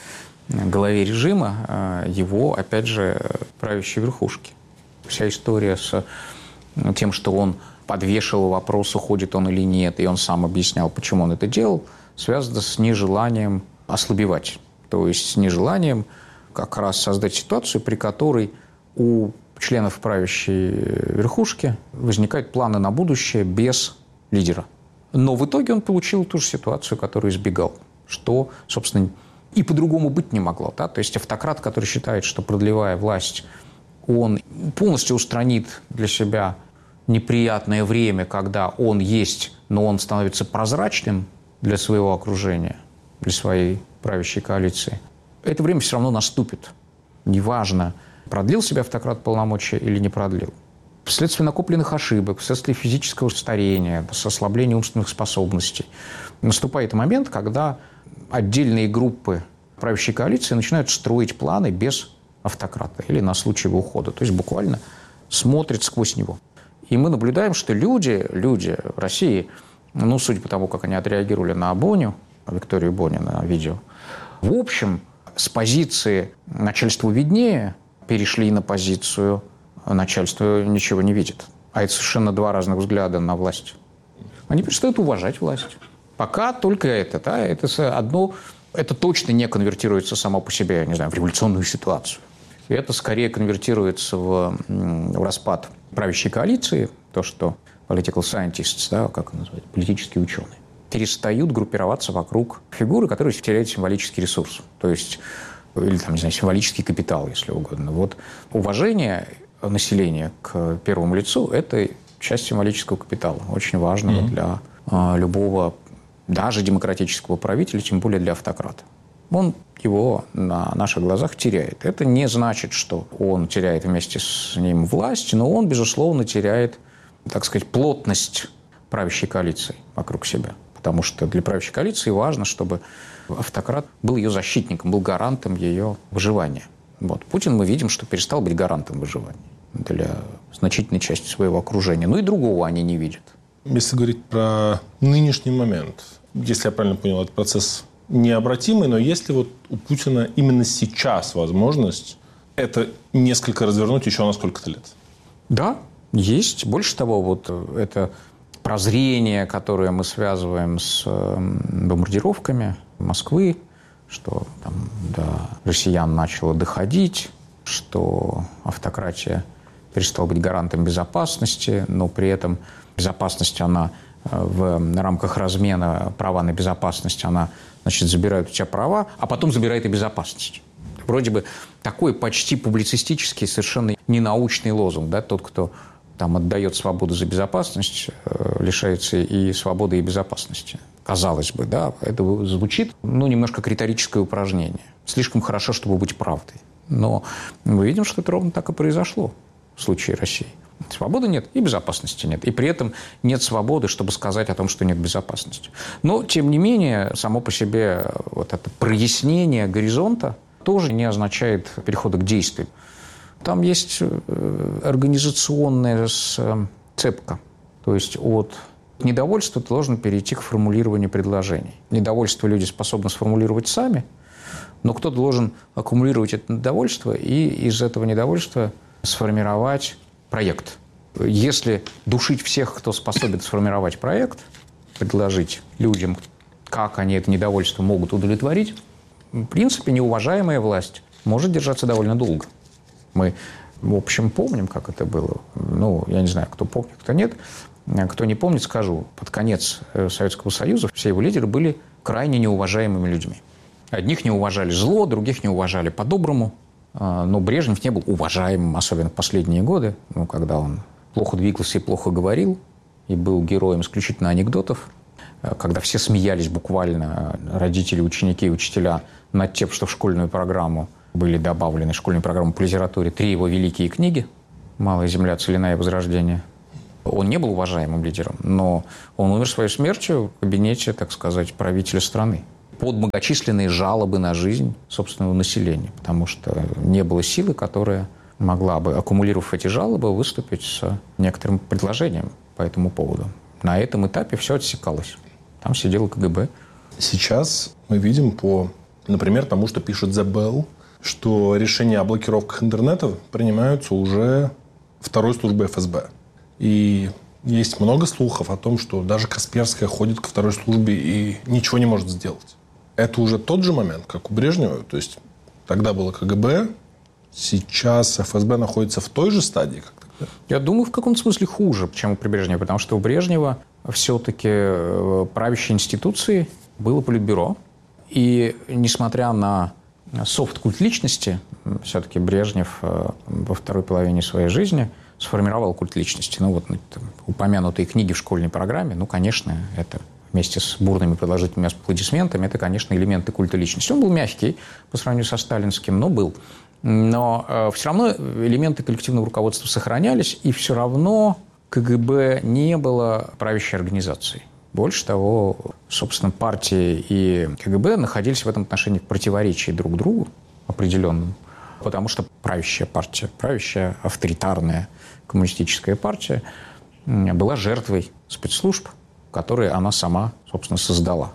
главе режима его, опять же, правящей верхушки. Вся история с тем, что он подвешивал вопрос, уходит он или нет, и он сам объяснял, почему он это делал, связано с нежеланием ослабевать. То есть с нежеланием как раз создать ситуацию, при которой у членов правящей верхушки возникают планы на будущее без лидера. Но в итоге он получил ту же ситуацию, которую избегал, что, собственно, и по-другому быть не могло. Да? То есть автократ, который считает, что, продлевая власть, он полностью устранит для себя неприятное время, когда он есть, но он становится прозрачным для своего окружения, для своей правящей коалиции. Это время все равно наступит. Неважно, продлил себе автократ полномочия или не продлил. Вследствие накопленных ошибок, вследствие физического старения, с ослаблением умственных способностей, наступает момент, когда отдельные группы правящей коалиции начинают строить планы без автократа или на случай его ухода. То есть буквально смотрят сквозь него. И мы наблюдаем, что люди, люди в России, ну, судя по тому, как они отреагировали на Боню, Викторию Боню на видео, в общем, с позиции начальства виднее перешли на позицию начальства ничего не видит. А это совершенно два разных взгляда на власть. Они перестают уважать власть. Пока только это, да, это одно, это точно не конвертируется само по себе, я не знаю, в революционную ситуацию. И это скорее конвертируется в, в распад правящей коалиции, то, что political scientists, да, как называют, политические ученые, перестают группироваться вокруг фигуры, которая теряет символический ресурс. То есть, или там, не знаю, символический капитал, если угодно. Вот уважение населения к первому лицу – это часть символического капитала, очень важного mm-hmm. для э, любого, даже демократического правителя, тем более для автократа. Он его на наших глазах теряет. Это не значит, что он теряет вместе с ним власть, но он, безусловно, теряет, так сказать, плотность правящей коалиции вокруг себя. Потому что для правящей коалиции важно, чтобы автократ был ее защитником, был гарантом ее выживания. Вот. Путин, мы видим, что перестал быть гарантом выживания для значительной части своего окружения. Ну и другого они не видят. Если говорить про нынешний момент, если я правильно понял, этот процесс необратимый, но есть ли вот у Путина именно сейчас возможность это несколько развернуть еще на сколько-то лет? Да, есть. Больше того, вот это прозрение, которое мы связываем с бомбардировками Москвы, что там до россиян начало доходить, что автократия перестала быть гарантом безопасности, но при этом безопасность, она в рамках размена права на безопасность, она, значит, забирает у тебя права, а потом забирает и безопасность. Вроде бы такой почти публицистический, совершенно ненаучный лозунг, да, тот, кто там отдает свободу за безопасность, лишается и свободы, и безопасности. Казалось бы, да, это звучит, ну, немножко как риторическое упражнение. Слишком хорошо, чтобы быть правдой. Но мы видим, что это ровно так и произошло в случае России. Свободы нет и безопасности нет. И при этом нет свободы, чтобы сказать о том, что нет безопасности. Но, тем не менее, само по себе вот это прояснение горизонта тоже не означает перехода к действию. Там есть организационная цепка. То есть от недовольства ты должен перейти к формулированию предложений. Недовольство люди способны сформулировать сами, но кто-то должен аккумулировать это недовольство и из этого недовольства сформировать проект. Если душить всех, кто способен сформировать проект, предложить людям, как они это недовольство могут удовлетворить, в принципе, неуважаемая власть может держаться довольно долго. Мы, в общем, помним, как это было. Ну, я не знаю, кто помнит, кто нет. Кто не помнит, скажу. Под конец Советского Союза все его лидеры были крайне неуважаемыми людьми. Одних не уважали зло, других не уважали по-доброму. Но Брежнев не был уважаемым, особенно в последние годы, ну, когда он плохо двигался и плохо говорил, и был героем исключительно анекдотов, когда все смеялись буквально, родители, ученики и учителя, над тем, что в школьную программу были добавлены, в школьную программу по литературе, три его великие книги «Малая земля», «Целина» и «Возрождение». Он не был уважаемым лидером, но он умер своей смертью в кабинете, так сказать, правителя страны. Под многочисленные жалобы на жизнь собственного населения, потому что не было силы, которая могла бы, аккумулировав эти жалобы, выступить с некоторым предложением по этому поводу. На этом этапе все отсекалось. Там сидело ка гэ бэ. Сейчас мы видим по Например, тому, что пишет The Bell, что решения о блокировках интернета принимаются уже второй службой эф эс бэ. И есть много слухов о том, что даже Касперская ходит ко второй службе и ничего не может сделать. Это уже тот же момент, как у Брежнева. То есть тогда было ка гэ бэ, сейчас эф эс бэ находится в той же стадии, как тогда. Я думаю, в каком-то смысле хуже, чем у Брежнева, потому что у Брежнева все-таки правящей институцией было Политбюро. И несмотря на софт-культ личности, все-таки Брежнев во второй половине своей жизни сформировал культ личности. Ну, вот там, упомянутые книги в школьной программе, ну, конечно, это вместе с бурными продолжительными аплодисментами, это, конечно, элементы культа личности. Он был мягкий по сравнению со сталинским, но был. Но э, все равно элементы коллективного руководства сохранялись, и все равно ка гэ бэ не было правящей организацией. Больше того, собственно, партии и ка гэ бэ находились в этом отношении в противоречии друг другу определенному, потому что правящая партия, правящая авторитарная коммунистическая партия была жертвой спецслужб, которые она сама, собственно, создала.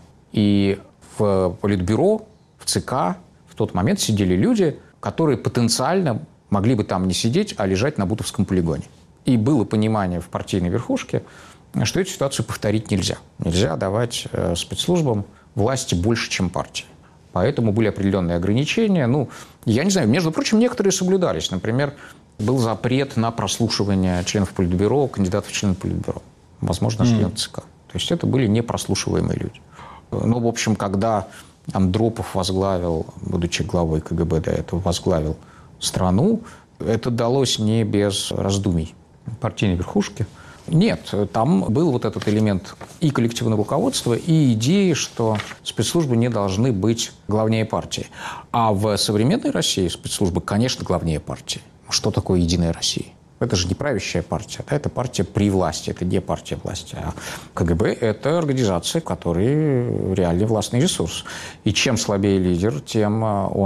И в Политбюро, в ЦК в тот момент сидели люди, которые потенциально могли бы там не сидеть, а лежать на Бутовском полигоне. И было понимание в партийной верхушке, что эту ситуацию повторить нельзя. Нельзя давать спецслужбам власти больше, чем партии. Поэтому были определенные ограничения. Ну, я не знаю, между прочим, некоторые соблюдались. Например, был запрет на прослушивание членов Политбюро, кандидатов в члены Политбюро. Возможно, членов ЦК. То есть это были непрослушиваемые люди. Ну, в общем, когда Андропов возглавил, будучи главой ка гэ бэ до этого, возглавил страну, это далось не без раздумий партийной верхушки. Нет, там был вот этот элемент и коллективного руководства, и идеи, что спецслужбы не должны быть главнее партии. А в современной России спецслужбы, конечно, главнее партии. Что такое «Единая Россия»? Это же не правящая партия, да? Это партия при власти, это не партия власти. А ка гэ бэ – это организация, в которой реальный властный ресурс. И чем слабее лидер, тем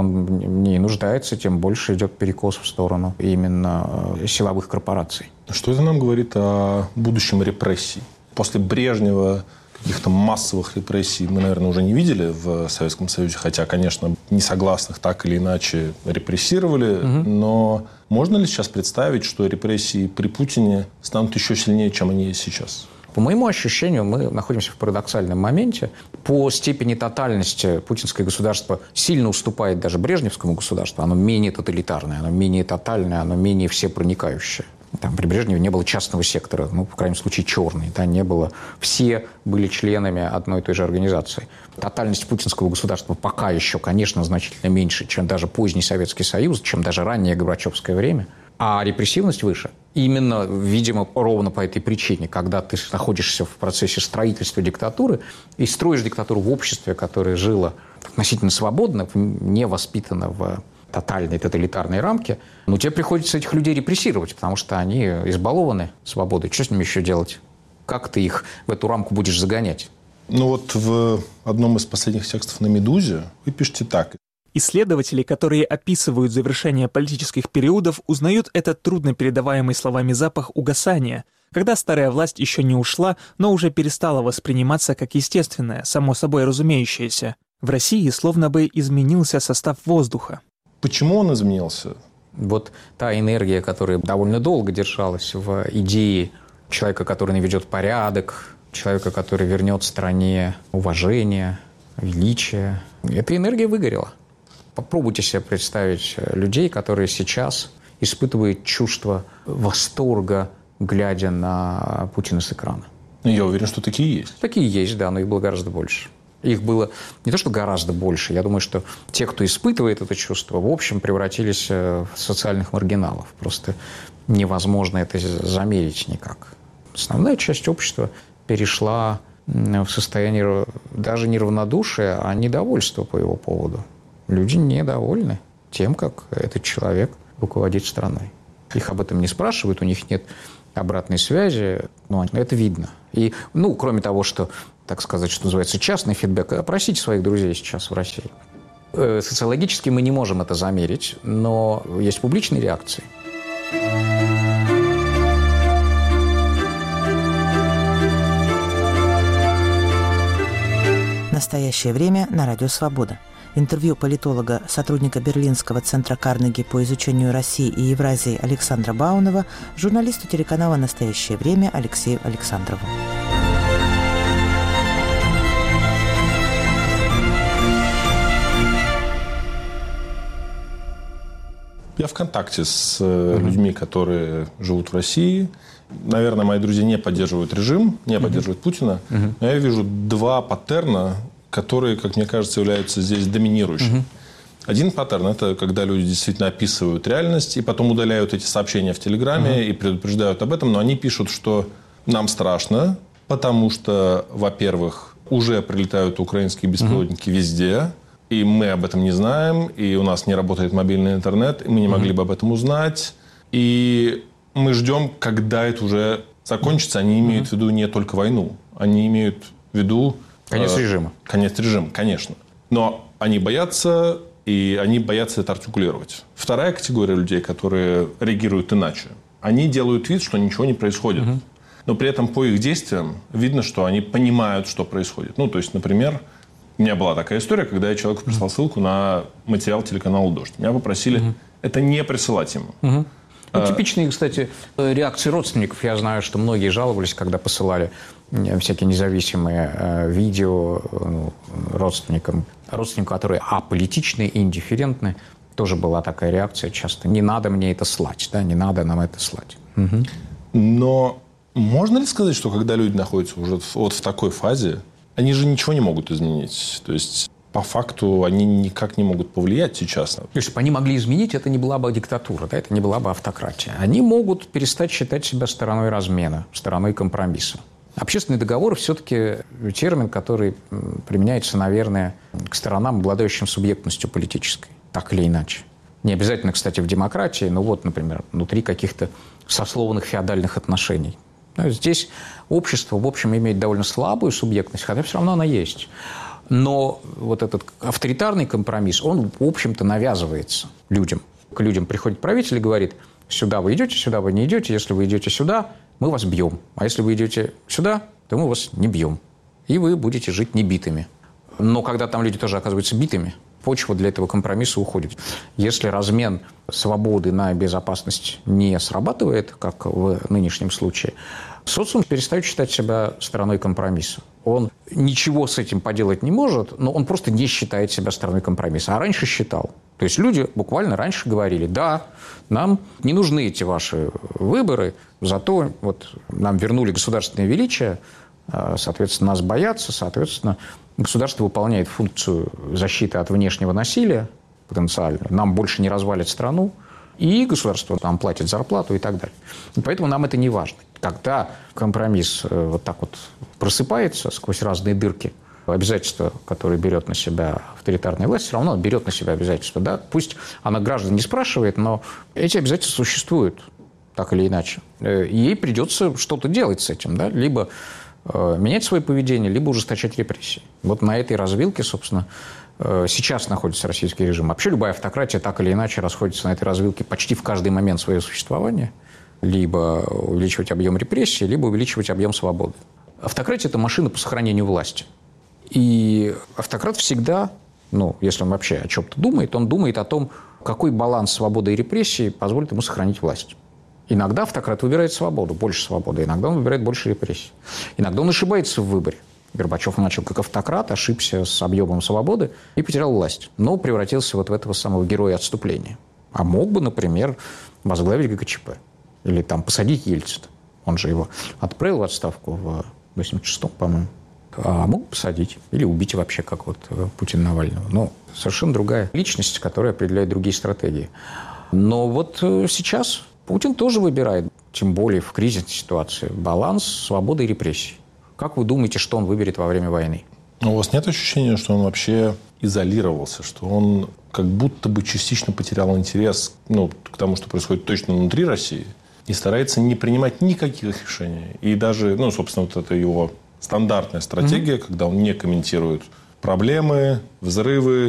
он не нуждается, тем больше идет перекос в сторону именно силовых корпораций. Что это нам говорит о будущем репрессий? После Брежнева каких-то массовых репрессий мы, наверное, уже не видели в Советском Союзе, хотя, конечно, несогласных так или иначе репрессировали, угу. Но можно ли сейчас представить, что репрессии при Путине станут еще сильнее, чем они есть сейчас? По моему ощущению, мы находимся в парадоксальном моменте. По степени тотальности путинское государство сильно уступает даже брежневскому государству. Оно менее тоталитарное, оно менее тотальное, оно менее всепроникающее. Там при Брежневе не было частного сектора, ну, по крайнем случае, черный. Да, не было. Все были членами одной и той же организации. Тотальность путинского государства пока еще, конечно, значительно меньше, чем даже поздний Советский Союз, чем даже раннее Горбачевское время. А репрессивность выше. Именно, видимо, ровно по этой причине, когда ты находишься в процессе строительства диктатуры и строишь диктатуру в обществе, которое жило относительно свободно, не воспитано в тотальной тоталитарной рамке, но тебе приходится этих людей репрессировать, потому что они избалованы свободой. Что с ними еще делать? Как ты их в эту рамку будешь загонять? Ну вот в одном из последних текстов на «Медузе» вы пишете так. Исследователи, которые описывают завершение политических периодов, узнают этот трудно передаваемый словами запах угасания, когда старая власть еще не ушла, но уже перестала восприниматься как естественное, само собой разумеющееся. В России словно бы изменился состав воздуха. Почему он изменился? Вот та энергия, которая довольно долго держалась в идее человека, который наведет порядок, человека, который вернет стране уважение, величие, эта энергия выгорела. Попробуйте себе представить людей, которые сейчас испытывают чувство восторга, глядя на Путина с экрана. Я уверен, что такие есть. Такие есть, да, но их было гораздо больше. Их было не то, что гораздо больше. Я думаю, что те, кто испытывает это чувство, в общем, превратились в социальных маргиналов. Просто невозможно это замерить никак. Основная часть общества перешла в состояние даже не равнодушия, а недовольства по его поводу. Люди недовольны тем, как этот человек руководит страной. Их об этом не спрашивают, у них нет обратной связи, но это видно. И, ну, кроме того, что, так сказать, что называется, частный фидбэк, опросите своих друзей сейчас в России. Социологически мы не можем это замерить, но есть публичные реакции. Настоящее время на Радио Свобода. Интервью политолога, сотрудника Берлинского центра Карнеги по изучению России и Евразии Александра Баунова журналисту телеканала «Настоящее время» Алексею Александрову. Я в контакте с mm-hmm. людьми, которые живут в России. Наверное, мои друзья не поддерживают режим, не mm-hmm. поддерживают Путина. Mm-hmm. Но я вижу два паттерна, которые, как мне кажется, являются здесь доминирующими. Mm-hmm. Один паттерн – это когда люди действительно описывают реальность и потом удаляют эти сообщения в Телеграме mm-hmm. и предупреждают об этом. Но они пишут, что нам страшно, потому что, во-первых, уже прилетают украинские беспилотники mm-hmm. везде. И мы об этом не знаем, и у нас не работает мобильный интернет, и мы не могли бы об этом узнать. И мы ждем, когда это уже закончится. Они имеют mm-hmm. в виду не только войну, они имеют в виду... Конец э, режима. Конец режима, конечно. Но они боятся, и они боятся это артикулировать. Вторая категория людей, которые реагируют иначе, они делают вид, что ничего не происходит. Mm-hmm. Но при этом по их действиям видно, что они понимают, что происходит. Ну, то есть, например... У меня была такая история, когда я человеку прислал ссылку на материал телеканала «Дождь». Меня попросили угу. это не присылать ему. Угу. Ну, а... Типичные, кстати, реакции родственников. Я знаю, что многие жаловались, когда посылали всякие независимые э, видео ну, родственникам. Родственникам, которые аполитичны и индифферентны. Тоже была такая реакция часто. Не надо мне это слать, да, не надо нам это слать. Угу. Но можно ли сказать, что когда люди находятся уже вот в такой фазе, они же ничего не могут изменить. То есть, по факту, они никак не могут повлиять сейчас. Если бы они могли изменить, это не была бы диктатура, да, это не была бы автократия. Они могут перестать считать себя стороной размена, стороной компромисса. Общественный договор все-таки термин, который применяется, наверное, к сторонам, обладающим субъектностью политической, так или иначе. Не обязательно, кстати, в демократии, но вот, например, внутри каких-то сословных феодальных отношений. Здесь общество, в общем, имеет довольно слабую субъектность, хотя все равно она есть. Но вот этот авторитарный компромисс, он, в общем-то, навязывается людям. К людям приходит правитель и говорит, сюда вы идете, сюда вы не идете, если вы идете сюда, мы вас бьем. А если вы идете сюда, то мы вас не бьем. И вы будете жить небитыми. Но когда там люди тоже оказываются битыми, почва для этого компромисса уходит. Если размен свободы на безопасность не срабатывает, как в нынешнем случае, социум перестает считать себя стороной компромисса. Он ничего с этим поделать не может, но он просто не считает себя стороной компромисса. А раньше считал. То есть люди буквально раньше говорили, да, нам не нужны эти ваши выборы, зато вот нам вернули государственное величие, соответственно, нас боятся, соответственно, государство выполняет функцию защиты от внешнего насилия потенциально, нам больше не развалит страну, и государство нам платит зарплату и так далее. И поэтому нам это не важно. Когда компромисс вот так вот просыпается сквозь разные дырки, обязательства, которые берет на себя авторитарная власть, все равно берет на себя обязательства. Да? Пусть она граждан не спрашивает, но эти обязательства существуют так или иначе. И ей придется что-то делать с этим. Да? Либо э, менять свое поведение, либо ужесточать репрессии. Вот на этой развилке, собственно, э, сейчас находится российский режим. Вообще любая автократия так или иначе расходится на этой развилке почти в каждый момент своего существования. Либо увеличивать объем репрессий, либо увеличивать объем свободы. Автократия – это машина по сохранению власти. И автократ всегда, ну, если он вообще о чем-то думает, он думает о том, какой баланс свободы и репрессий позволит ему сохранить власть. Иногда автократ выбирает свободу, больше свободы, иногда он выбирает больше репрессий. Иногда он ошибается в выборе. Горбачев начал как автократ, ошибся с объемом свободы и потерял власть, но превратился вот в этого самого героя отступления. А мог бы, например, возглавить ГКЧП или там посадить Ельцина. Он же его отправил в отставку в восемьдесят шестом, по-моему. А мог посадить или убить вообще, как вот Путин Навального. Ну, совершенно другая личность, которая определяет другие стратегии. Но вот сейчас Путин тоже выбирает, тем более в кризисной ситуации, баланс свободы и репрессий. Как вы думаете, что он выберет во время войны? У вас нет ощущения, что он вообще изолировался, что он как будто бы частично потерял интерес, ну, к тому, что происходит точно внутри России, и старается не принимать никаких решений. И даже, ну, собственно, вот это его стандартная стратегия, mm-hmm. когда он не комментирует проблемы, взрывы,